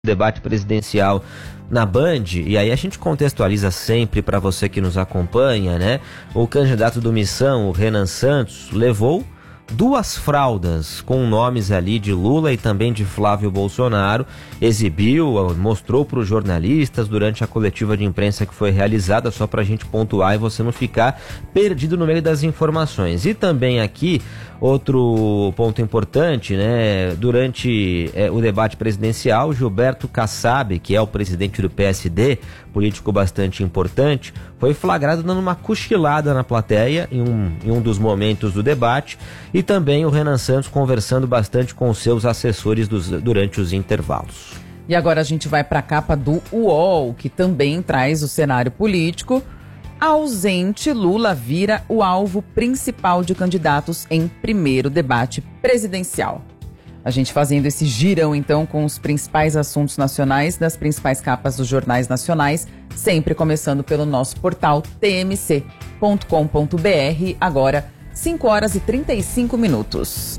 debate presidencial na Band, e aí a gente contextualiza sempre para você que nos acompanha, né? O candidato do Missão, o Renan Santos, levou 2 fraldas com nomes ali de Lula e também de Flávio Bolsonaro, exibiu, mostrou para os jornalistas durante a coletiva de imprensa que foi realizada, só para a gente pontuar e você não ficar perdido no meio das informações. E também aqui, outro ponto importante, né? Durante o debate presidencial, Gilberto Kassab, que é o presidente do PSD, político bastante importante, foi flagrado dando uma cochilada na plateia em um dos momentos do debate, e também o Renan Santos conversando bastante com os seus assessores durante os intervalos. E agora a gente vai para a capa do UOL, que também traz o cenário político. Ausente, Lula vira o alvo principal de candidatos em primeiro debate presidencial. A gente fazendo esse girão, então, com os principais assuntos nacionais das principais capas dos jornais nacionais, sempre começando pelo nosso portal tmc.com.br, agora 5 horas e 35 minutos.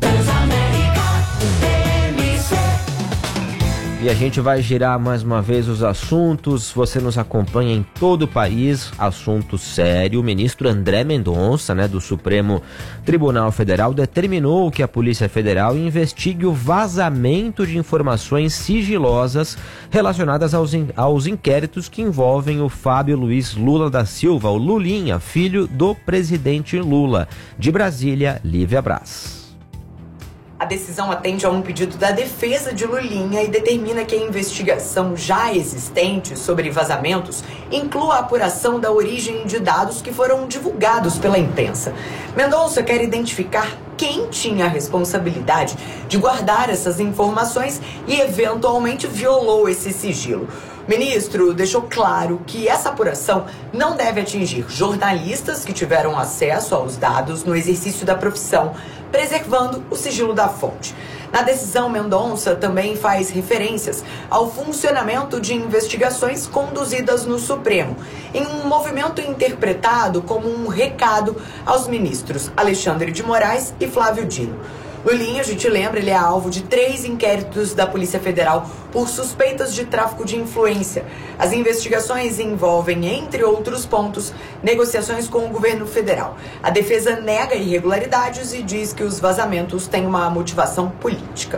E a gente vai girar mais uma vez os assuntos. Você nos acompanha em todo o país. Assunto sério. O ministro André Mendonça, do Supremo Tribunal Federal, determinou que a Polícia Federal investigue o vazamento de informações sigilosas relacionadas aos inquéritos que envolvem o Fábio Luiz Lula da Silva, o Lulinha, filho do presidente Lula. De Brasília, Lívia Braz. A decisão atende a um pedido da defesa de Lulinha e determina que a investigação já existente sobre vazamentos inclua a apuração da origem de dados que foram divulgados pela imprensa. Mendonça quer identificar quem tinha a responsabilidade de guardar essas informações e eventualmente violou esse sigilo. O ministro deixou claro que essa apuração não deve atingir jornalistas que tiveram acesso aos dados no exercício da profissão, preservando o sigilo da fonte. Na decisão, Mendonça também faz referências ao funcionamento de investigações conduzidas no Supremo, em um movimento interpretado como um recado aos ministros Alexandre de Moraes e Flávio Dino. Lulinha, a gente lembra, ele é alvo de 3 inquéritos da Polícia Federal por suspeitas de tráfico de influência. As investigações envolvem, entre outros pontos, negociações com o governo federal. A defesa nega irregularidades e diz que os vazamentos têm uma motivação política.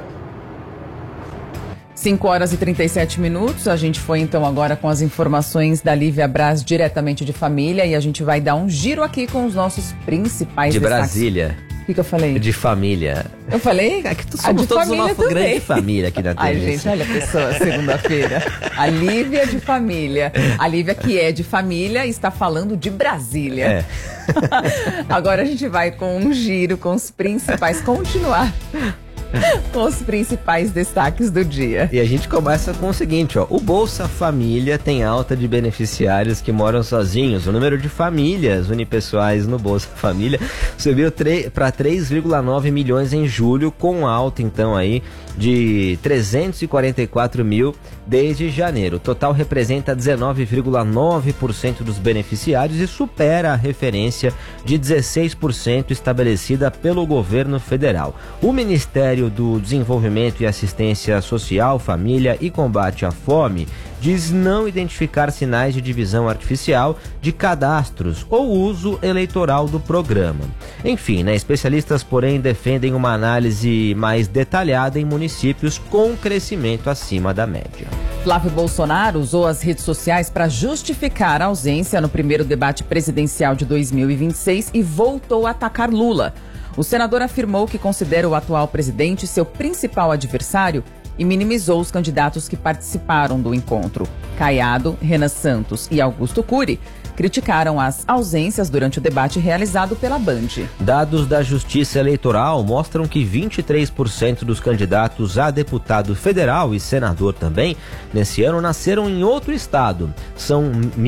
5 horas e 37 minutos, a gente foi então agora com as informações da Lívia Braz diretamente de família, e a gente vai dar um giro aqui com os nossos principais de destaques. Brasília. O que eu falei? De família. Eu falei? É que somos todos uma grande família aqui na TV. Ai, gente, olha a pessoa, segunda-feira. A Lívia de família. A Lívia, que é de família, está falando de Brasília. É. Agora a gente vai com um giro com os principais, continuar com os principais destaques do dia. E a gente começa com o seguinte, o Bolsa Família tem alta de beneficiários que moram sozinhos. O número de famílias unipessoais no Bolsa Família subiu para 3,9 milhões em julho, com alta então aí de 344 mil desde janeiro. O total representa 19,9% dos beneficiários e supera a referência de 16% estabelecida pelo governo federal. O Ministério do Desenvolvimento e Assistência Social, Família e Combate à Fome diz não identificar sinais de divisão artificial de cadastros ou uso eleitoral do programa. Enfim, especialistas, porém, defendem uma análise mais detalhada em municípios com crescimento acima da média. Flávio Bolsonaro usou as redes sociais para justificar a ausência no primeiro debate presidencial de 2026 e voltou a atacar Lula. O senador afirmou que considera o atual presidente seu principal adversário e minimizou os candidatos que participaram do encontro. Caiado, Renan Santos e Augusto Cury criticaram as ausências durante o debate realizado pela Band. Dados da Justiça Eleitoral mostram que 23% dos candidatos a deputado federal e senador também, nesse ano, nasceram em outro estado. São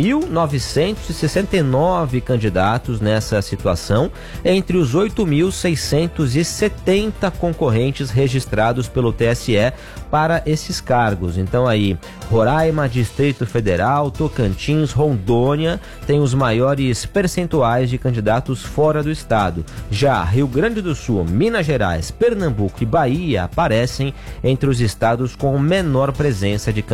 1.969 candidatos nessa situação, entre os 8.670 concorrentes registrados pelo TSE para esses cargos. Então aí, Roraima, Distrito Federal, Tocantins, Rondônia têm os maiores percentuais de candidatos fora do estado. Já Rio Grande do Sul, Minas Gerais, Pernambuco e Bahia aparecem entre os estados com menor presença de candidatos